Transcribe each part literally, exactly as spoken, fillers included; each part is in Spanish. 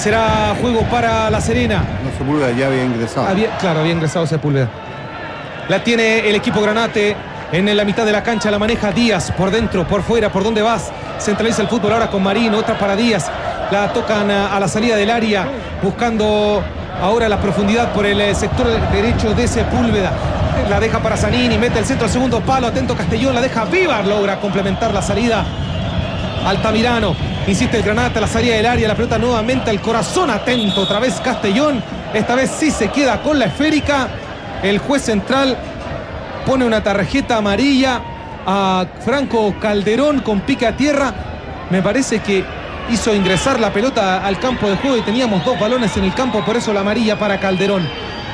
Será juego para La Serena. No, Sepúlveda ya había ingresado. Había, claro, había ingresado Sepúlveda. La tiene el equipo Granate. En la mitad de la cancha la maneja Díaz. Por dentro, por fuera, ¿por dónde vas? Centraliza el fútbol ahora con Marín. Otra para Díaz. La tocan a, a la salida del área. Buscando ahora la profundidad por el sector derecho de Sepúlveda. La deja para Zanini. Mete el centro al segundo palo. Atento Castellón. La deja viva. Logra complementar la salida Altamirano. Insiste el Granate a la salida del área. La pelota nuevamente al corazón. Atento otra vez Castellón. Esta vez sí se queda con la esférica. El juez central pone una tarjeta amarilla a Franco Calderón con pique a tierra. Me parece que hizo ingresar la pelota al campo de juego y teníamos dos balones en el campo, por eso la amarilla para Calderón.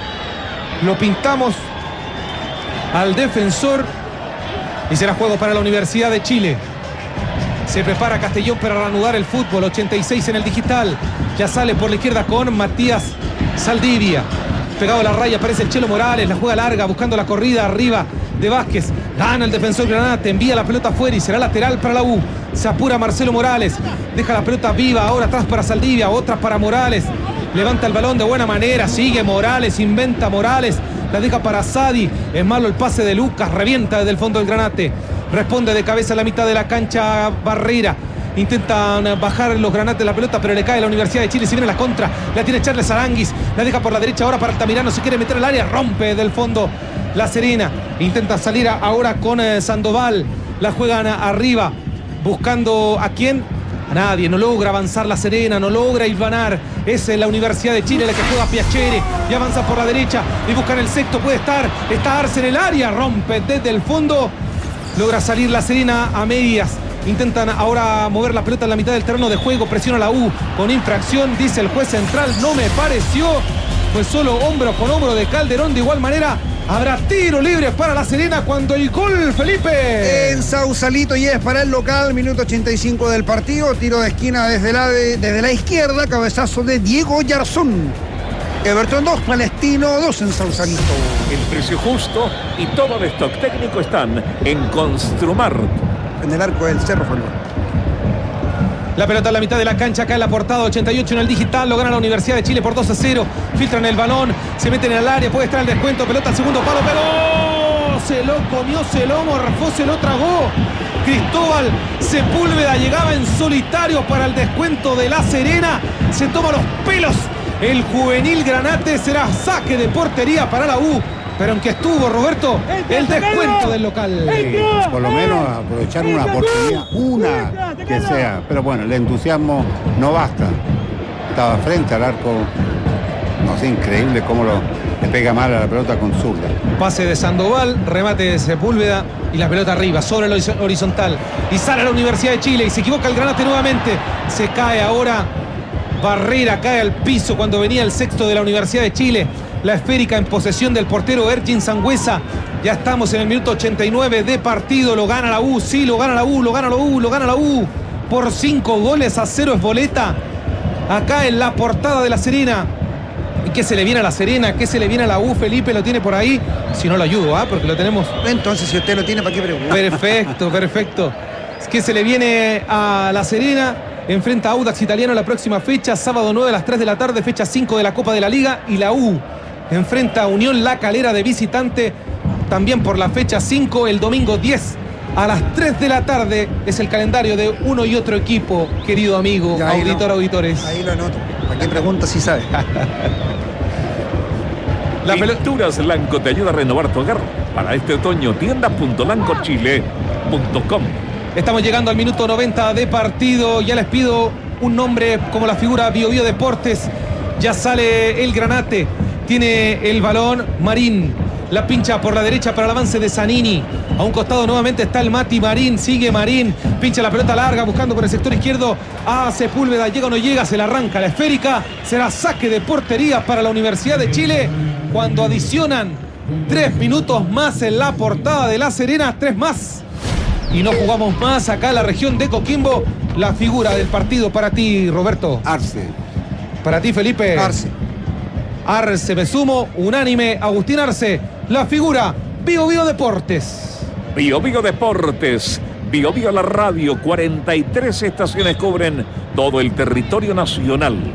Lo pintamos al defensor y será juego para la Universidad de Chile. Se prepara Castellón para reanudar el fútbol. ochenta y seis en el digital. Ya sale por la izquierda con Matías Saldivia. Pegado a la raya aparece el Chelo Morales. La juega larga buscando la corrida arriba de Vázquez. Gana el defensor Granate. Envía la pelota afuera y será lateral para la U. Se apura Marcelo Morales. Deja la pelota viva. Ahora atrás para Saldivia. Otra para Morales. Levanta el balón de buena manera. Sigue Morales. Inventa Morales. La deja para Sadi. Es malo el pase de Lucas. Revienta desde el fondo del Granate. Responde de cabeza a la mitad de la cancha Barrera. Intentan bajar los Granates la pelota, pero le cae la Universidad de Chile. Si viene la contra, la tiene Charles Aranguis. La deja por la derecha ahora para Altamirano. Se quiere meter al área, rompe del fondo La Serena. Intenta salir ahora con eh, Sandoval. La juegan arriba, buscando a quién. A nadie. No logra avanzar La Serena, no logra hilvanar. Es la Universidad de Chile la que juega Piacere. Y avanza por la derecha y buscan el sexto. Puede estar, está Arce en el área. Rompe desde el fondo. Logra salir La Serena a medias. Intentan ahora mover la pelota en la mitad del terreno de juego. Presiona la U con infracción, dice el juez central. No me pareció. Fue solo hombro con hombro de Calderón. De igual manera, habrá tiro libre para La Serena cuando el gol, Felipe. En Sausalito y es para el local. Minuto ochenta y cinco del partido. Tiro de esquina desde la, de, desde la izquierda. Cabezazo de Diego Yarzón. Everton dos, Palestino dos en Sausalito. El precio justo y todo el stock técnico están en Construmar. En el arco del Cerro Folgón. La pelota en la mitad de la cancha, cae en la portada, ochenta y ocho en el digital, lo gana la Universidad de Chile por dos a cero. Filtran el balón, se meten en el área, puede estar el descuento, pelota al segundo palo, pero se lo comió, se lo morfó, se lo tragó. Cristóbal Sepúlveda llegaba en solitario para el descuento de La Serena, se toma los pelos. El juvenil Granate, será saque de portería para la U. Pero aunque estuvo, Roberto, el descuento del local. Por lo menos aprovechar una oportunidad, una que sea. Pero bueno, el entusiasmo no basta. Estaba frente al arco. No sé, increíble cómo lo, le pega mal a la pelota con zurda. Pase de Sandoval, remate de Sepúlveda y la pelota arriba, sobre el horizontal. Y sale a la Universidad de Chile y se equivoca el Granate nuevamente. Se cae ahora Barrera, cae al piso cuando venía el sexto de la Universidad de Chile. La esférica en posesión del portero Ergin Sangüesa. Ya estamos en el minuto ochenta y nueve de partido. Lo gana la U, sí, lo gana la U, lo gana la U, lo gana la U. Por cinco goles a cero es boleta. Acá en la portada de La Serena. ¿Y qué se le viene a La Serena? ¿Qué se le viene a la U? Felipe lo tiene por ahí. Si no lo ayudo, ¿ah? ¿eh? Porque lo tenemos. Entonces, si usted lo tiene, ¿para qué preguntar? Perfecto, perfecto. ¿Qué se le viene a La Serena? Enfrenta a Audax Italiano la próxima fecha. Sábado nueve a las tres de la tarde, fecha cinco de la Copa de la Liga. Y la U enfrenta a Unión La Calera de visitante, también por la fecha cinco, el domingo diez a las tres de la tarde. Es el calendario de uno y otro equipo, querido amigo, ya, auditor, no, auditores. Ahí lo anoto. ¿Para qué pregunta si sabe? La Pinturas Lanco te ayuda a renovar tu hogar. Para este otoño, tienda punto lanco chile punto com. Estamos llegando al minuto noventa de partido. Ya les pido un nombre como la figura Bio Bio Deportes. Ya sale el Granate. Tiene el balón Marín. La pincha por la derecha para el avance de Zanini. A un costado nuevamente está el Mati Marín. Sigue Marín. Pincha la pelota larga buscando por el sector izquierdo a Sepúlveda. Llega o no llega. Se la arranca la esférica. Será saque de portería para la Universidad de Chile. Cuando adicionan tres minutos más en la portada de La Serena. Tres más. Y no jugamos más acá en la región de Coquimbo. La figura del partido para ti, Roberto. Arce. Para ti, Felipe. Arce. Arce, me sumo, unánime, Agustín Arce, la figura, Bio Bio Deportes. Bio Bio Deportes, Bio Bio la radio, cuarenta y tres estaciones cubren todo el territorio nacional.